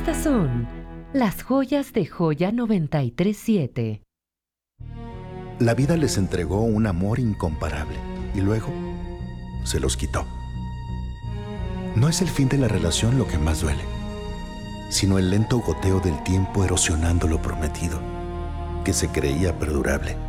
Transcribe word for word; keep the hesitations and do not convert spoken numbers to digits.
Estas son las joyas de Joya noventa y tres siete. La vida les entregó un amor incomparable y luego se los quitó. No es el fin de la relación lo que más duele, sino el lento goteo del tiempo erosionando lo prometido, que se creía perdurable.